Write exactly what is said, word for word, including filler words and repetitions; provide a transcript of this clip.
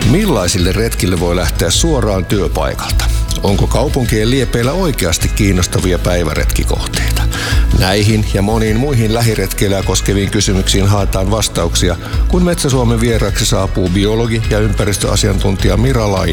Millaisille retkille voi lähteä suoraan työpaikalta? Onko kaupunkien liepeillä oikeasti kiinnostavia päiväretkikohteita? Näihin ja moniin muihin lähiretkeilyä koskeviin kysymyksiin haetaan vastauksia, kun Metsä-Suomen vieraaksi saapuu biologi ja ympäristöasiantuntija Mira Laine.